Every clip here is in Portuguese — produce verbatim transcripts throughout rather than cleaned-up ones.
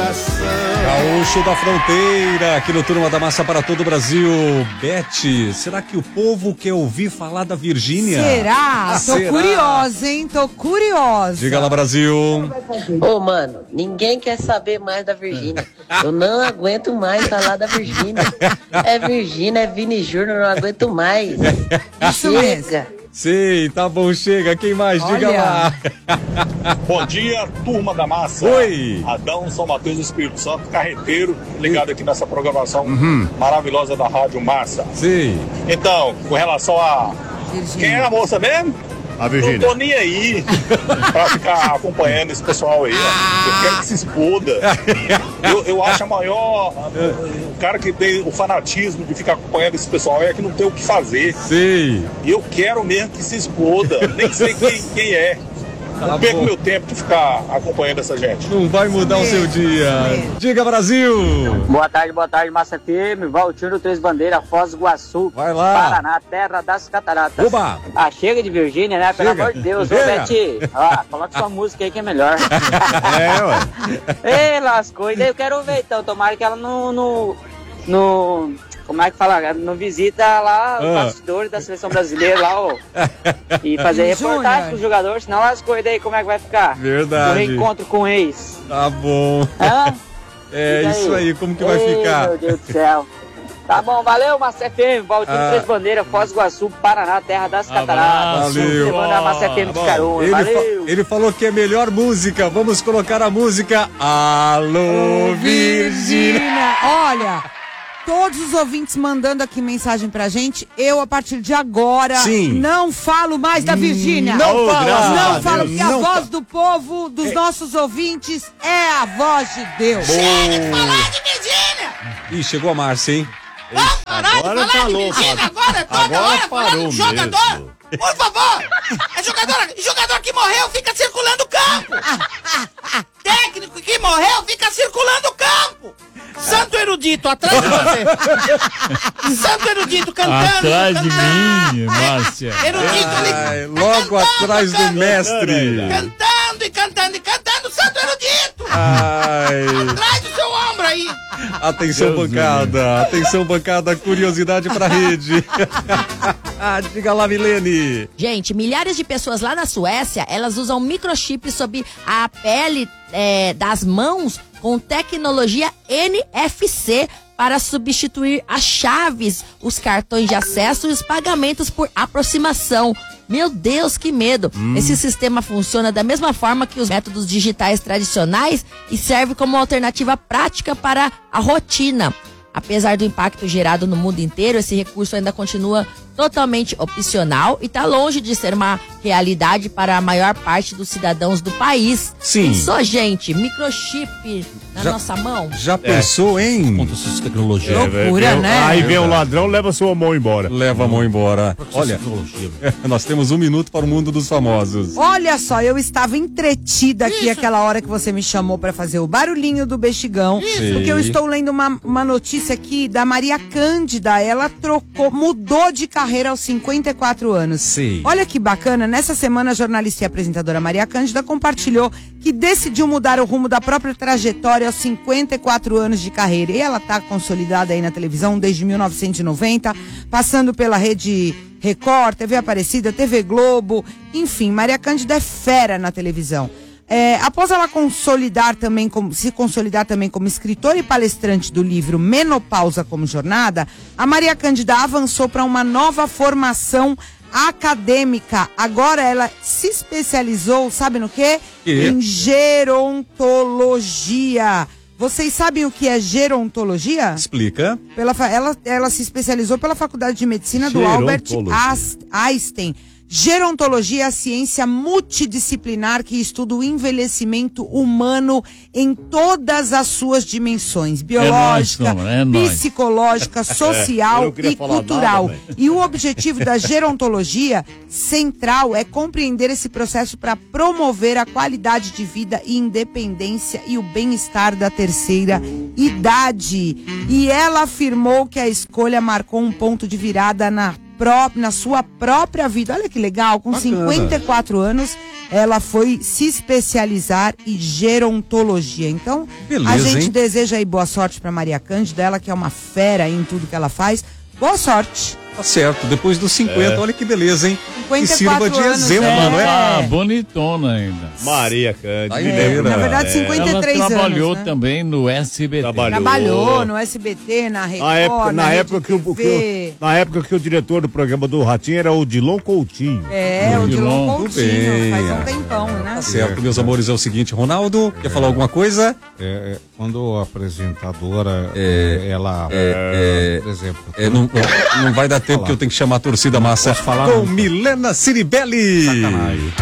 coração. Gaúcho da Fronteira, aqui no Turma da Massa para todo o Brasil. Beth, será que o povo quer ouvir falar da Virgínia? Será? Tô Será? curiosa, hein? Tô curiosa. Diga lá, Brasil. Ô, mano, ninguém quer saber mais da Virgínia. Eu não aguento mais falar da Virgínia. É Virgínia, é Vini Júnior, não aguento mais. Isso Chega. Sim, tá bom, chega. Quem mais? Diga Olha. lá. Bom dia, turma da massa. Oi. Adão, São Mateus do Espírito Santo, carreteiro, ligado aqui nessa programação maravilhosa da Rádio Massa. Sim. Então, com relação a... Virgínia. Quem é a moça mesmo? A Não Virgínia. tô nem aí pra ficar acompanhando esse pessoal aí, ó. Eu quero que se exploda. Eu, eu acho a maior... O cara que tem o fanatismo de ficar acompanhando esse pessoal aí é que não tem o que fazer. Sim. E eu quero mesmo que se exploda. Nem sei quem, quem é. Tá Não perco bom. meu tempo de ficar acompanhando essa gente. Não vai mudar o seu dia. Diga, Brasil. Boa tarde, boa tarde, Massa F M, Valtinho Três Bandeiras, Foz do Iguaçu, Vai lá. Paraná, terra das cataratas. Oba. Ah, chega de Virgínia, né? Pelo Chega. amor de Deus, ô Chega. Beth. Ah, coloca sua música aí que é melhor. É, ué. Ei, lascou. E daí eu quero ver, então, tomara que ela não... No, no, como é que fala? Não visita lá os Ah. bastidores da seleção brasileira lá, ó. E fazer reportagem Júnior. com os jogadores, senão lascou. E daí como é que vai ficar? Verdade. O reencontro com o ex. Tá bom. Hã? É E daí? isso aí, como que vai Ei, ficar? Meu Deus do céu. Tá bom, valeu, Massa F M, Valtinho Ah. Três Bandeiras, Foz do Iguaçu, Paraná, terra das cataratas. Valeu. Semana Massa F M de Carona, Ele, valeu. fa- ele falou que é melhor música. Vamos colocar a música Alô, Virgínia. Virgínia, olha, todos os ouvintes mandando aqui mensagem pra gente, eu a partir de agora Sim. não falo mais da Virgínia. Não fala. graças a Não Deus. falo, porque a Não voz do povo, dos nossos ouvintes, é a voz de Deus. Ih, chegou a Márcia, hein? Agora falou, Fábio. Agora, toda Agora hora parou falando de jogador. mesmo. Por favor. É jogador, jogador que morreu fica circulando o campo. Técnico que morreu fica circulando o campo. Santo erudito, atrás de você. Santo erudito cantando. Atrás de cantando. mim, Márcia. Erudito ali. Ai, logo cantando, atrás do cantando, mestre. Cantando e cantando e cantando, Santo erudito. Ai, Atrás do seu ombro aí. atenção Deus bancada, atenção bancada, curiosidade pra rede. Diga lá, Milene. Gente, milhares de pessoas lá na Suécia, elas usam microchip sob a pele é, das mãos com tecnologia N F C para substituir as chaves, os cartões de acesso e os pagamentos por aproximação. Meu Deus, que medo! Hum. Esse sistema funciona da mesma forma que os métodos digitais tradicionais e serve como alternativa prática para a rotina. Apesar do impacto gerado no mundo inteiro, esse recurso ainda continua totalmente opcional e está longe de ser uma realidade para a maior parte dos cidadãos do país. Sim. Pensou, gente? Microchip na Já- nossa mão? Já pensou, hein? Conta essas tecnologias. Loucura, Vem- né? Aí vem o ladrão, leva sua mão embora. Leva a mão embora. Olha, nós temos um minuto para o mundo dos famosos. Olha só, eu estava entretida aqui aquela hora que você me chamou pra fazer o barulhinho do bexigão, Isso. porque eu estou lendo uma, uma notícia aqui da Maria Cândida. Ela trocou, mudou de carreira aos cinquenta e quatro anos. Sim. Olha que bacana, nessa semana a jornalista e apresentadora Maria Cândida compartilhou que decidiu mudar o rumo da própria trajetória aos cinquenta e quatro anos de carreira. E ela está consolidada aí na televisão desde mil novecentos e noventa, passando pela rede Record, T V Aparecida, T V Globo, enfim, Maria Cândida é fera na televisão. É, após ela consolidar também como, se consolidar também como escritora e palestrante do livro Menopausa como Jornada, a Maria Cândida avançou para uma nova formação acadêmica. Agora ela se especializou, sabe no quê? Que? Em gerontologia. Vocês sabem o que é gerontologia? Explica. Pela, fa- ela, ela se especializou pela Faculdade de Medicina do Albert Gerontologia. As- Einstein. Gerontologia é a ciência multidisciplinar que estuda o envelhecimento humano em todas as suas dimensões. Biológica, nóis, Câmara, é nóis. psicológica, eu social não queria e falar cultural. nada, velho. E o objetivo da gerontologia central é compreender esse processo para promover a qualidade de vida e independência e o bem-estar da terceira idade. E ela afirmou que a escolha marcou um ponto de virada na próprio, na sua própria vida. Olha que legal, com Bacana. cinquenta e quatro anos, ela foi se especializar em gerontologia. Então, Beleza, a gente hein? deseja aí boa sorte pra Maria Cândida, ela que é uma fera aí em tudo que ela faz. Boa sorte. Tá certo, depois dos cinquenta, É. olha que beleza, hein? Que cinquenta e sirva quatro de anos, exemplo, é. não é? Ah, bonitona ainda. Maria Cândida. Aí, me é, lembro, Na verdade, é. cinquenta e três Ela anos, trabalhou né? também no S B T. Trabalhou. Trabalhou no S B T, na Record, Na época, na, Rede época que o, que T V. o- na época que o diretor do programa do Ratinho era o Dilon Coutinho. É, o Dilon Dilon. Tudo Coutinho, bem. faz um tempão, né? Tá certo, meus amores, é o seguinte, Ronaldo, quer falar alguma coisa? É, é, quando a apresentadora, É, é, ela, é, por exemplo, É, não, não vai dar tempo que eu tenho que chamar a torcida massa Posso falar, com não? Milena Ciribelli. sacanagem.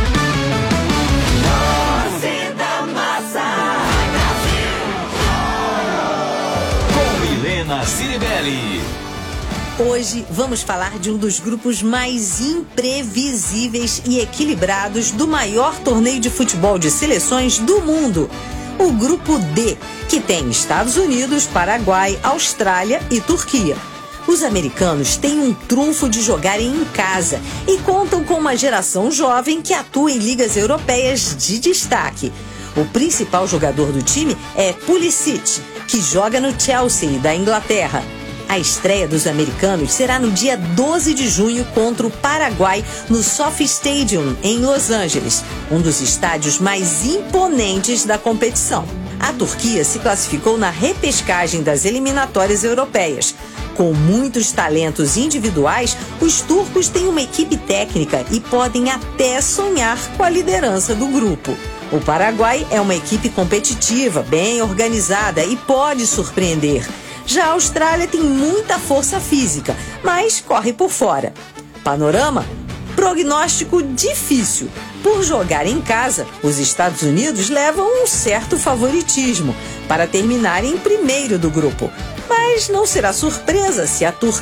Milena Ciribelli. Hoje vamos falar de um dos grupos mais imprevisíveis e equilibrados do maior torneio de futebol de seleções do mundo. O Grupo D, que tem Estados Unidos, Paraguai, Austrália e Turquia. Os americanos têm um trunfo de jogarem em casa e contam com uma geração jovem que atua em ligas europeias de destaque. O principal jogador do time é Pulisic, que joga no Chelsea, da Inglaterra. A estreia dos americanos será no dia doze de junho contra o Paraguai no SoFi Stadium, em Los Angeles, um dos estádios mais imponentes da competição. A Turquia se classificou na repescagem das eliminatórias europeias. Com muitos talentos individuais, os turcos têm uma equipe técnica e podem até sonhar com a liderança do grupo. O Paraguai é uma equipe competitiva, bem organizada e pode surpreender. Já a Austrália tem muita força física, mas corre por fora. Panorama? Prognóstico difícil. Por jogar em casa, os Estados Unidos levam um certo favoritismo para terminar em primeiro do grupo. Mas não será surpresa se a Turquia